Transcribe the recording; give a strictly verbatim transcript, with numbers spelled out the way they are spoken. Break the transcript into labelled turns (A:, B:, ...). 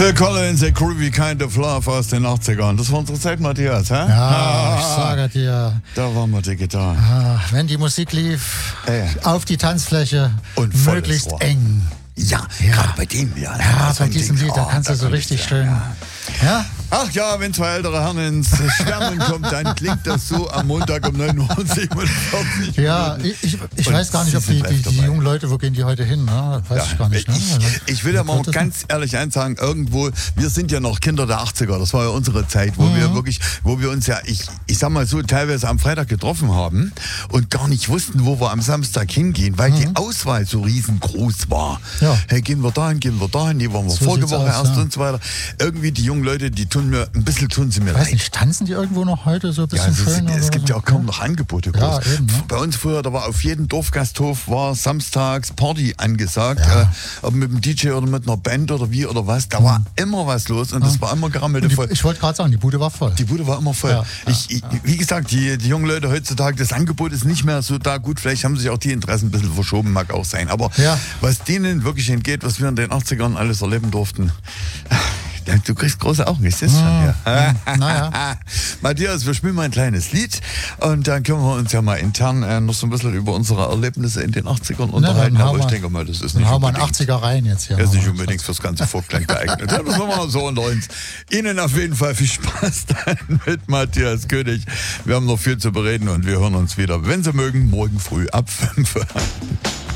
A: Phil Collins, A Groovy Kind of Love aus den achtzigern. Das war unsere Zeit, Matthias, hä?
B: Ja,
A: ah,
B: ich sage dir.
A: Da waren wir digital.
B: Ah, wenn die Musik lief,
A: Ey.
B: auf die Tanzfläche,
A: Und volles
B: möglichst
A: Rohr.
B: eng.
A: Ja,
B: Ja.
A: gerade bei dem, ja.
B: Ja,
A: so
B: bei
A: ein
B: diesem
A: Ding.
B: Lied, da
A: Oh,
B: kannst du so
A: kann
B: richtig
A: ich-
B: schön.
A: Ja.
B: Ja?
A: Ach ja, wenn zwei ältere Herren ins Schwärmen kommen, dann klingt das so am Montag um neun Uhr siebenundvierzig.
B: Ja, ich, ich, ich
A: Und
B: weiß gar nicht, ob
A: Sie
B: die,
A: sind
B: die,
A: live
B: die
A: dabei.
B: jungen Leute, wo gehen die heute hin? Ne? Weiß ich gar nicht. Ne?
A: Ich, ich will ja mal
B: Wird das
A: ganz ehrlich eins sagen, irgendwo, wir sind ja noch Kinder der achtziger, das war ja unsere Zeit, wo mhm. wir wirklich, wo wir uns ja, ich, ich sag mal so, teilweise am Freitag getroffen haben und gar nicht wussten, wo wir am Samstag hingehen, weil mhm. die Auswahl so riesengroß war.
B: Ja.
A: Hey, gehen wir dahin, gehen wir dahin, die waren wir
B: So
A: vorige
B: sieht's
A: Woche
B: aus,
A: erst
B: ja.
A: und so weiter. Irgendwie die jungen Leute, die tun mir, ein bisschen tun sie mir
B: Ich weiß
A: leid.
B: nicht, tanzen die irgendwo noch heute so ein
A: Ja,
B: bisschen
A: also
B: schön?
A: es, es
B: oder
A: gibt
B: so?
A: ja auch kaum noch Angebote.
B: Ja,
A: groß.
B: eben, ne?
A: Bei uns früher, da war auf jedem Dorfgasthof war samstags Party angesagt.
B: Ja.
A: Äh, ob mit einem D J oder mit einer Band oder wie oder was. Da war immer was los und das war immer gerammelt
B: Und
A: voll.
B: die, ich wollte gerade sagen, die Bude war voll.
A: Die Bude war immer voll.
B: Ja,
A: ich, ich, wie gesagt, die, die jungen Leute heutzutage, das Angebot ist nicht mehr so da. Gut, vielleicht haben sich auch die Interessen ein bisschen verschoben, mag auch sein. Aber
B: Ja.
A: was denen wirklich entgeht, was wir in den achtzigern alles erleben durften, du kriegst große Augen, ist das schon? Ja.
B: Naja.
A: Matthias, wir spielen mal ein kleines Lied und dann können wir uns ja mal intern äh, noch so ein bisschen über unsere Erlebnisse in den achtzigern unterhalten.
B: dann
A: Aber
B: hau
A: ich
B: mal-
A: denke mal, das ist
B: Dann
A: nicht
B: hauen wir einen
A: unbedingt,
B: achtziger rein jetzt hier.
A: das ist nicht
B: Machen wir.
A: unbedingt fürs ganze Vogtland geeignet. Ja, das machen wir so unter uns. Ihnen auf jeden Fall viel Spaß dann mit Matthias König. Wir haben noch viel zu bereden und wir hören uns wieder, wenn Sie mögen, morgen früh ab fünf.